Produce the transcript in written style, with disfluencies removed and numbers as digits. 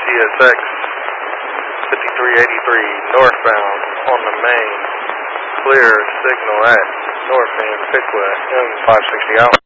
CSX 5383 northbound on the main. Clear signal at north end Piqua M560 out.